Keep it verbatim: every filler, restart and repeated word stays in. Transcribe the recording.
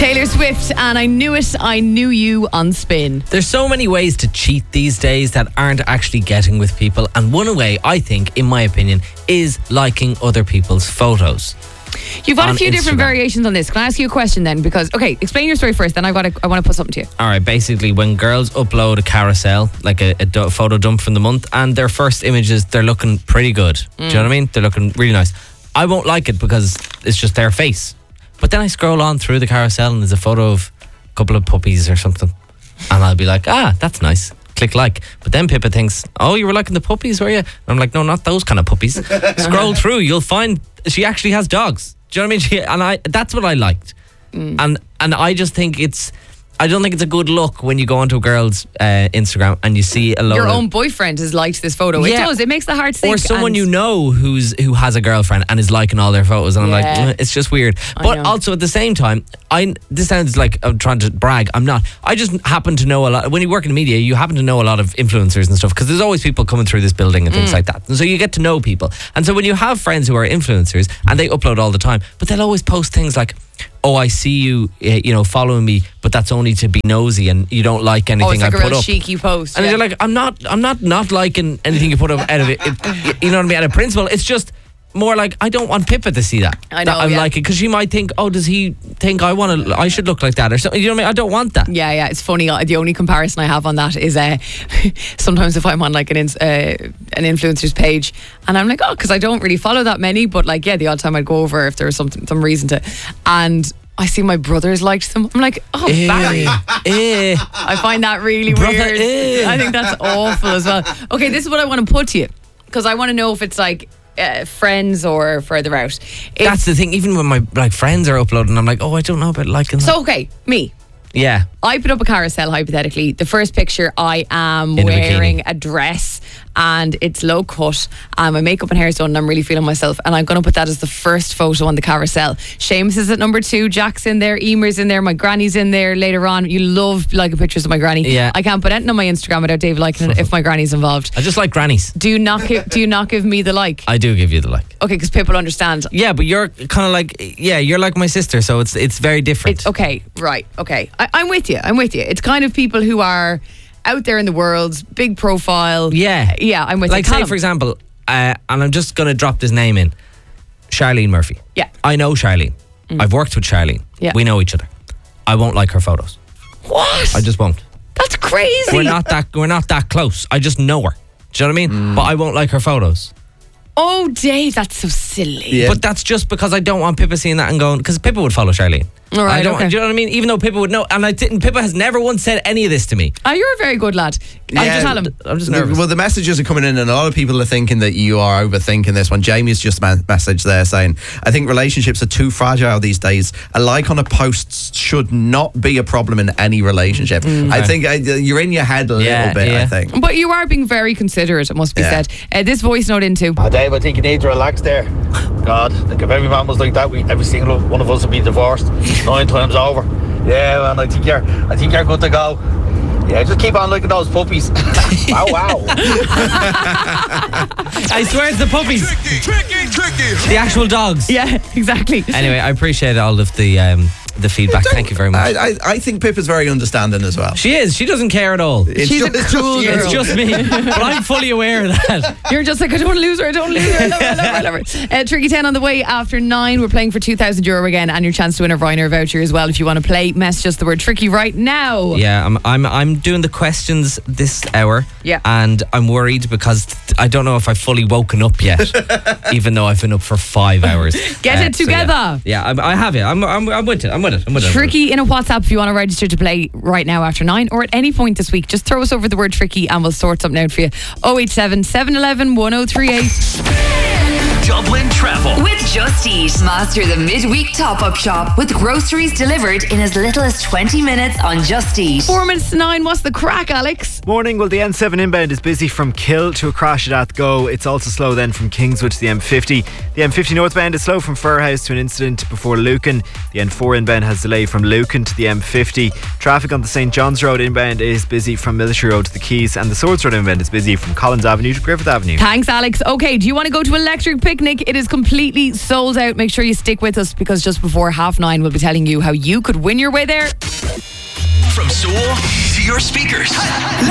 Taylor Swift and I Knew It, I Knew You on Spin. There's so many ways to cheat these days that aren't actually getting with people, and one way, I think, in my opinion, is liking other people's photos. You've got a few Instagram. different variations on this. Can I ask you a question then? Because, okay, explain your story first, then I've got to, I want to put something to you. All right, basically, when girls upload a carousel, like a, a do- photo dump from the month, and their first images, they're looking pretty good. Mm. Do you know what I mean? They're looking really nice. I won't like it because it's just their face. But then I scroll on through the carousel and there's a photo of a couple of puppies or something. And I'll be like, ah, that's nice. Click like. But then Pippa thinks, oh, you were liking the puppies, were you? And I'm like, no, not those kind of puppies. Scroll through, you'll find she actually has dogs. Do you know what I mean? She, and I that's what I liked. Mm. And and I just think it's, I don't think it's a good look when you go onto a girl's uh, Instagram and you see a load Your of, own boyfriend has liked this photo. Yeah. It does. It makes the heart sink. or someone and you know who's who has a girlfriend and is liking all their photos, and I'm Yeah. like, mm, it's just weird. I But know. also at the same time, I this sounds like I'm trying to brag. I'm not. I just happen to know a lot. When you work in media, you happen to know a lot of influencers and stuff, because there's always people coming through this building and things Mm. like that. And so you get to know people. And so when you have friends who are influencers and they upload all the time, but they'll always post things like, oh, I see you, uh, you know, following me, but that's only to be nosy, and you don't like Oh, anything it's like I a put real up. cheeky post. And yeah. you're like, I'm not, I'm not not liking anything you put up out of it. it. You know what I mean? Out of principle, it's just more like, I don't want Pippa to see that. I know, that I'm yeah. liking, because she might think, oh, does he think I want to? I should look like that or something. You know what I mean? I don't want that. Yeah, yeah, it's funny. uh, The only comparison I have on that is uh, sometimes if I'm on like an ins- uh, an influencer's page and I'm like, oh, because I don't really follow that many, but like, yeah, the odd time I'd go over if there was something, some reason to, and I see my brothers liked them. I'm like, oh, Eh, Barry. eh. I find that really Brother, weird. eh. I think that's awful as well. Okay, this is what I want to put to you, because I want to know if it's like uh, friends or further out. If, That's the thing. Even when my like friends are uploading, I'm like, oh, I don't know about liking that. so okay, me. Yeah. I put up a carousel, hypothetically. The first picture, I am In a wearing bikini. a dress and it's low cut and my makeup and hair is done and I'm really feeling myself, and I'm going to put that as the first photo on the carousel. Seamus is at number two, Jack's in there, Emer's in there, my granny's in there later on. You love liking pictures of my granny. Yeah. I can't put anything on my Instagram without Dave liking it if my granny's involved. I just like grannies. Do you not give, do you not give me the like? I do give you the like. Okay, because people understand. Yeah, but you're kind of like, yeah, you're like my sister, so it's it's very different. It's okay, right, okay. I, I'm with you, I'm with you. It's kind of people who are out there in the world, big profile. Yeah. Yeah, I'm with Like, you. say, Callum. for example, uh, and I'm just going to drop this name in, Charlene Murphy. Yeah. I know Charlene. I've worked with Charlene. Yeah. We know each other. I won't like her photos. What? I just won't. That's crazy. We're not that we're not that close. I just know her. Do you know what I mean? But I won't like her photos. Oh, Dave, that's so silly. Yeah. But that's just because I don't want Pippa seeing that and going, because Pippa would follow Charlene. All right, I don't, okay. do you know what I mean? Even though Pippa would know, and I didn't. Pippa has never once said any of this to me. Oh, you're a very good lad. I'm Yeah. just tell him. I'm just The- nervous. Well, the messages are coming in, and a lot of people are thinking that you are overthinking this one. Jamie's just ma- message there saying, I think relationships are too fragile these days. A like on a post should not be a problem in any relationship. I think uh, you're in your head a Yeah, little bit, yeah. I think. But you are being very considerate, it must be Yeah. said. Uh, this voice note into. Oh, Dave, I think you need to relax there. God, like if every man was like that, we, every single one of us would be divorced nine times over. Yeah, man, I think you're, I think you're good to go. Yeah, just keep on looking at those puppies. Wow, wow. I swear it's the puppies. Tricky, tricky, tricky. The actual dogs. Yeah, exactly. Anyway, I appreciate all of the um, the feedback. Thank you very much. I, I, I think Pippa's very understanding as well. She is. She doesn't care at all. It's She's a just- cruel you. girl. It's just me. But I'm fully aware of that. You're just like, I don't want to lose her, I don't want to lose her, I love her, I love her, I love her. Uh, Tricky ten on the way after nine. We're playing for two thousand euro again, and your chance to win a Ryanair voucher as well. If you want to play, message us the word tricky right now. Yeah, I'm I'm I'm doing the questions this hour. Yeah. And I'm worried because I don't know if I've fully woken up yet, even though I've been up for five hours. Get it so yeah. together. Yeah, I, I have it. I'm, I'm I'm with it. I'm with it. I'm with it. Tricky in a WhatsApp if you want to register to play right now after nine, or at any point this week. Just throw us over the word tricky and we'll sort something out for you. oh eight seven, seven one one, one oh three eight. Dublin Travel with Just Eat. Master the midweek top-up shop with groceries delivered in as little as twenty minutes on Just Eat. Four minutes to nine. What's the crack, Alex? Morning. Well, the N seven inbound is busy from Kill to a crash at Athgo. It's also slow then from Kingswood to the M fifty. The M fifty northbound is slow from Furhouse to an incident before Lucan. The N four inbound has delay from Lucan to the M fifty. Traffic on the St John's Road inbound is busy from Military Road to the Quays, and the Swords Road inbound is busy from Collins Avenue to Griffith Avenue. Thanks, Alex. Okay, do you want to go to Electric Picnic? It is completely sold out. Make sure you stick with us because just before half nine, we'll be telling you how you could win your way there. From Seoul to your speakers.